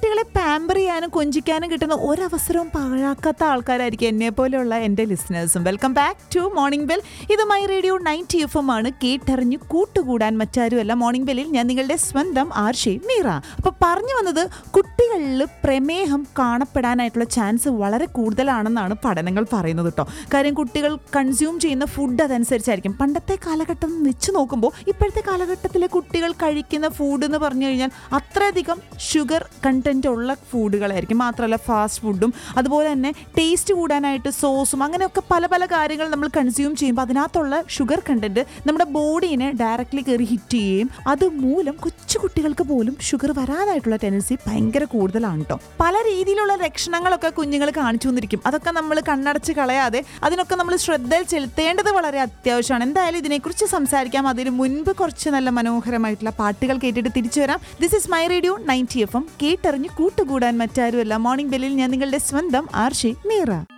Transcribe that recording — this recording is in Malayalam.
കുട്ടികളെ പാമ്പർ ചെയ്യാനും കൊഞ്ചിക്കാനും കിട്ടുന്ന ഒരവസരവും പാഴാക്കാത്ത ആൾക്കാരായിരിക്കും എന്നെ പോലെയുള്ള എൻ്റെ ലിസണേഴ്സും. Welcome back to morning bell. ഇത് മൈ റേഡിയോ 90 FM ആണ്. കേട്ടറിഞ്ഞു കൂട്ടുകൂടാൻ മറ്റാരുമല്ല. മോർണിംഗ് ബെല്ലിൽ ഞാൻ നിങ്ങളുടെ സ്വന്തം ആർഷി മീറ. അപ്പൊ പറഞ്ഞു വന്നത്, കുട്ടികളിൽ പ്രമേഹം കാണപ്പെടാനായിട്ടുള്ള ചാൻസ് വളരെ കൂടുതലാണെന്നാണ് പഠനങ്ങൾ പറയുന്നത് കേട്ടോ. കാര്യം കുട്ടികൾ കൺസ്യൂം ചെയ്യുന്ന ഫുഡ് അതനുസരിച്ചായിരിക്കും. പണ്ടത്തെ കാലഘട്ടം വെച്ച് നോക്കുമ്പോൾ ഇപ്പോഴത്തെ കാലഘട്ടത്തിലെ കുട്ടികൾ കഴിക്കുന്ന ഫുഡ് എന്ന് പറഞ്ഞു കഴിഞ്ഞാൽ അത്രയധികം ഷുഗർ കണ്ടന്റ് ഉള്ള ഫുഡുകളായിരിക്കും. മാത്രമല്ല ഫാസ്റ്റ് ഫുഡും അതുപോലെ തന്നെ ടേസ്റ്റ് കൂടാനായിട്ട് സോസും അങ്ങനെയൊക്കെ പല പല കാര്യങ്ങൾ നമ്മൾ കൺസ്യൂം ചെയ്യുമ്പോൾ അതിനകത്തുള്ള ഷുഗർ കണ്ടന്റ് നമ്മുടെ ബോഡീനെ ഡയറക്റ്റ്ലി കയറി ഹിറ്റ് ചെയ്യുകയും അതുമൂലം കൊച്ചു കുട്ടികൾക്ക് പോലും ഷുഗർ വരാനായിട്ടുള്ള ടെൻഡൻസി ഭയങ്കര കൂടുതലാണ് കേട്ടോ. പല രീതിയിലുള്ള ലക്ഷണങ്ങളൊക്കെ കുഞ്ഞുങ്ങൾ കാണിച്ചു വന്നിരിക്കും. അതൊക്കെ നമ്മൾ കണ്ണടച്ച് കളയാതെ അതിനൊക്കെ നമ്മൾ ശ്രദ്ധയിൽ ചെലുത്തേണ്ടത് വളരെ അത്യാവശ്യമാണ്. എന്തായാലും ഇതിനെക്കുറിച്ച് സംസാരിക്കാം. അതിന് മുൻപ് കുറച്ച് നല്ല മനോഹരമായിട്ടുള്ള പാട്ടുകൾ കേട്ടിട്ട് തിരിച്ചു വരാം. This is my radio 90 FM. കേട്ടറിഞ്ഞ് കൂട്ടുകൂടാൻ മറ്റാരുമല്ല. മോർണിംഗ് ബെല്ലിൽ ഞാൻ നിങ്ങളുടെ സ്വന്തം ആർഷി മീറ.